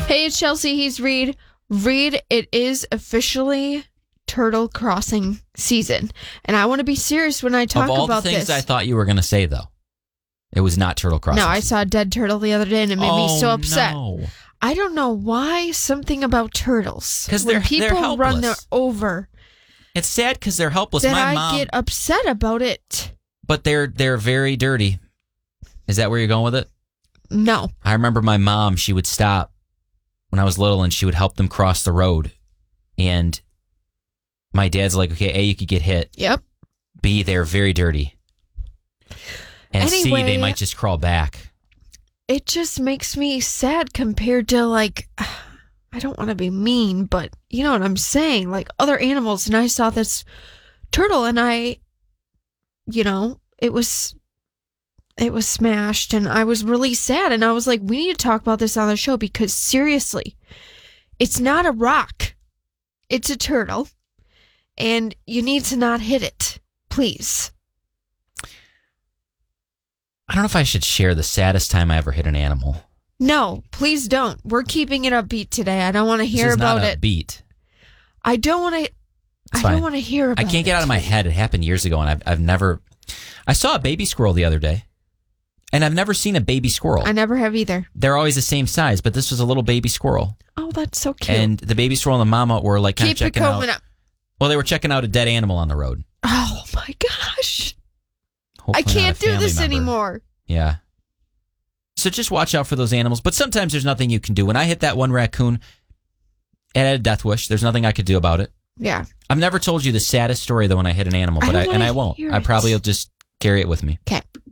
Hey, it's Chelsea. He's Reed. Reed, it is officially turtle crossing season. And I want to be serious when I talk about this. Of all the things I thought you were going to say, though, it was not turtle crossing No, I season. saw a dead turtle the other day and it made me so upset. No. I don't know why something about turtles. Because when they're people helpless. run them over, It's sad because they're helpless. that My I mom, get upset about it. but they're very dirty. Is that where you're going with it? No. I remember my mom, she would stop when I was little and she would help them cross the road. And my dad's like, okay, A, you could get hit. Yep. B, they're very dirty. And Anyway, C, they might just crawl back. It just makes me sad compared to, like, I don't want to be mean, but you know what I'm saying? Like other animals. And I saw this turtle and it was smashed and I was really sad. And I was like, we need to talk about this on the show because seriously, it's not a rock. It's a turtle. And you need to not hit it. Please. I don't know if I should share the saddest time I ever hit an animal. No, please don't. We're keeping it upbeat today. I don't want to hear This is about not it. Upbeat. I don't want to. It's I fine. don't want to hear about it. I can't get out of my head. It happened years ago, and I've never. I saw a baby squirrel the other day, and I've never seen a baby squirrel. I never have either. They're always the same size, but this was a little baby squirrel. Oh, that's so cute. And the baby squirrel and the mama were like kind of Keep it checking coming out. up. Well, they were checking out a dead animal on the road. Oh my gosh. Hopefully I not a can't do family this member. anymore. Yeah. So just watch out for those animals. But sometimes there's nothing you can do. When I hit that one raccoon, it had a death wish. There's nothing I could do about it. Yeah. I've never told you the saddest story though when I hit an animal, but I won't. hear I it. probably will just carry it with me. Okay.